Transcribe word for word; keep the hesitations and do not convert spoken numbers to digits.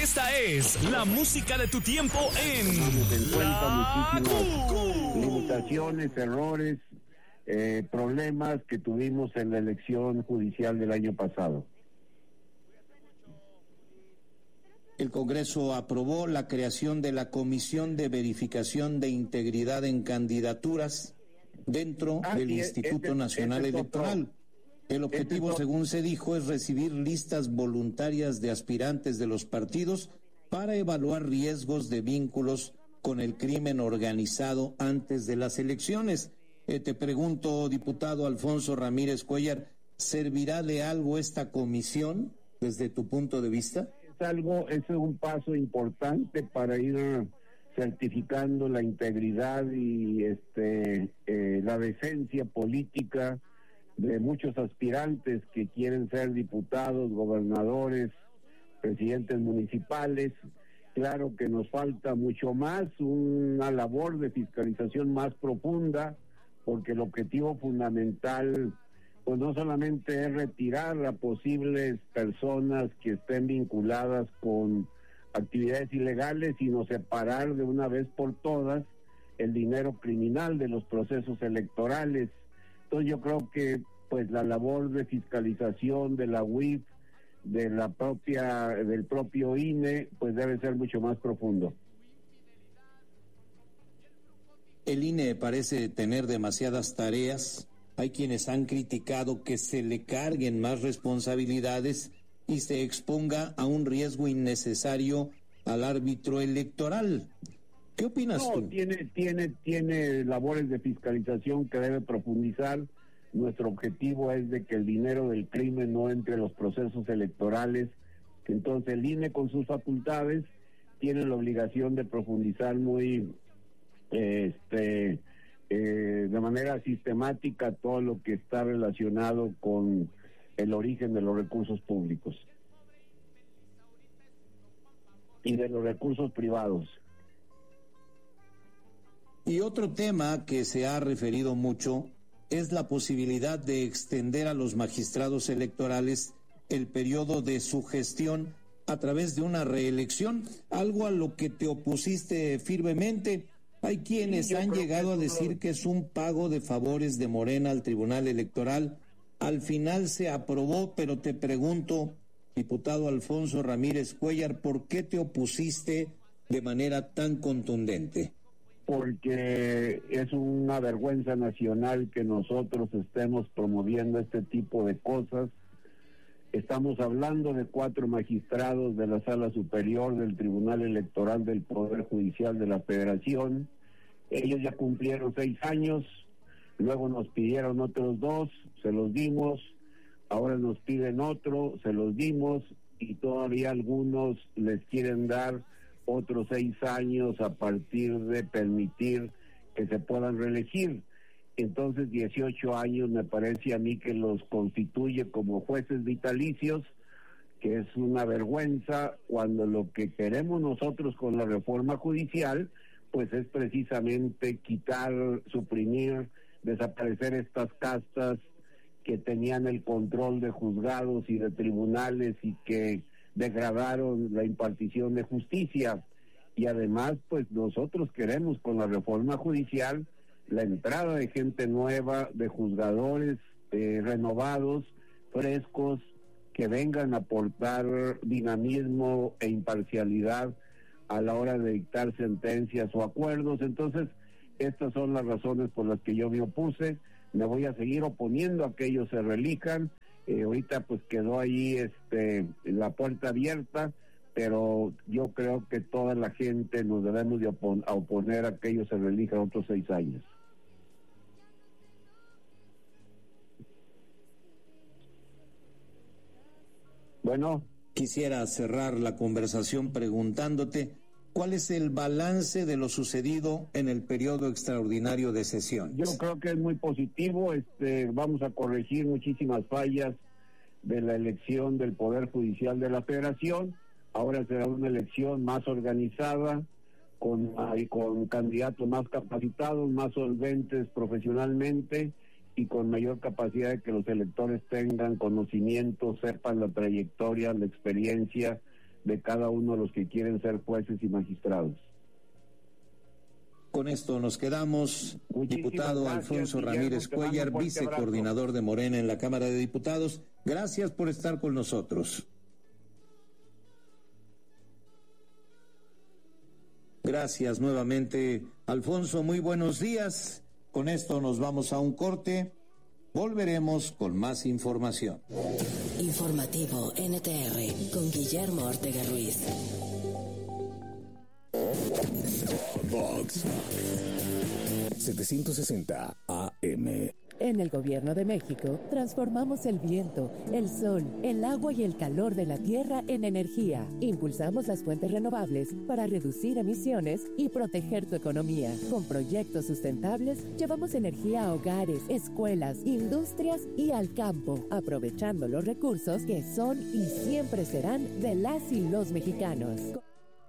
Esta es la música de tu tiempo en La Q. Limitaciones, errores, eh, problemas que tuvimos en la elección judicial del año pasado. El Congreso aprobó la creación de la Comisión de Verificación de Integridad en Candidaturas dentro ah, del Instituto este, Nacional este Electoral. Otro. El objetivo, este según se dijo, es recibir listas voluntarias de aspirantes de los partidos para evaluar riesgos de vínculos con el crimen organizado antes de las elecciones. Eh, te pregunto, diputado Alfonso Ramírez Cuéllar, ¿servirá de algo esta comisión desde tu punto de vista? Es algo, es un paso importante para ir certificando la integridad y este eh, la decencia política de muchos aspirantes que quieren ser diputados, gobernadores, presidentes municipales. Claro que nos falta mucho más, una labor de fiscalización más profunda, porque el objetivo fundamental pues no solamente es retirar a posibles personas que estén vinculadas con actividades ilegales, sino separar de una vez por todas el dinero criminal de los procesos electorales. Entonces yo creo que pues la labor de fiscalización de la U I F, de la propia, del propio I N E, pues debe ser mucho más profundo. El I N E parece tener demasiadas tareas. Hay quienes han criticado que se le carguen más responsabilidades y se exponga a un riesgo innecesario al árbitro electoral. ¿Qué opinas no, tú? Tiene, tiene, tiene labores de fiscalización que debe profundizar. Nuestro objetivo es de que el dinero del crimen no entre en los procesos electorales. Entonces el I N E con sus facultades tiene la obligación de profundizar muy eh, este eh, de manera sistemática todo lo que está relacionado con el origen de los recursos públicos y de los recursos privados. Y otro tema que se ha referido mucho es la posibilidad de extender a los magistrados electorales el periodo de su gestión a través de una reelección, algo a lo que te opusiste firmemente. Hay quienes sí, han llegado a decir que es un pago de favores de Morena al Tribunal Electoral. Al final se aprobó, pero te pregunto, diputado Alfonso Ramírez Cuéllar, ¿por qué te opusiste de manera tan contundente? Porque es una vergüenza nacional que nosotros estemos promoviendo este tipo de cosas. Estamos hablando de cuatro magistrados de la Sala Superior del Tribunal Electoral del Poder Judicial de la Federación. Ellos ya cumplieron seis años, luego nos pidieron otros dos, se los dimos, ahora nos piden otro, se los dimos, y todavía algunos les quieren dar otros seis años a partir de permitir que se puedan reelegir. Entonces dieciocho años me parece a mí que los constituye como jueces vitalicios, que es una vergüenza cuando lo que queremos nosotros con la reforma judicial pues es precisamente quitar, suprimir, desaparecer estas castas que tenían el control de juzgados y de tribunales y que degradaron la impartición de justicia. Y además pues nosotros queremos con la reforma judicial la entrada de gente nueva, de juzgadores eh, renovados, frescos, que vengan a aportar dinamismo e imparcialidad a la hora de dictar sentencias o acuerdos. Entonces, estas son las razones por las que yo me opuse. Me voy a seguir oponiendo a que ellos se reelijan. Eh, ahorita pues quedó ahí este la puerta abierta, pero yo creo que toda la gente nos debemos de opon- a oponer a que ellos se reelijan otros seis años. Bueno, quisiera cerrar la conversación preguntándote ¿cuál es el balance de lo sucedido en el periodo extraordinario de sesiones? Yo creo que es muy positivo. Este, vamos a corregir muchísimas fallas de la elección del Poder Judicial de la Federación. Ahora será una elección más organizada, con, con candidatos más capacitados, más solventes profesionalmente y con mayor capacidad de que los electores tengan conocimiento, sepan la trayectoria, la experiencia de cada uno de los que quieren ser jueces y magistrados. Con esto nos quedamos. Muchísimas Diputado gracias, Alfonso Guillermo Ramírez Cuellar, vicecoordinador de Morena en la Cámara de Diputados, gracias por estar con nosotros. Gracias nuevamente, Alfonso, muy buenos días. Con esto nos vamos a un corte. Volveremos con más información. Informativo N T R con Guillermo Ortega Ruiz. Vox setecientos sesenta A M. En el Gobierno de México, transformamos el viento, el sol, el agua y el calor de la tierra en energía. Impulsamos las fuentes renovables para reducir emisiones y proteger tu economía. Con proyectos sustentables, llevamos energía a hogares, escuelas, industrias y al campo, aprovechando los recursos que son y siempre serán de las y los mexicanos.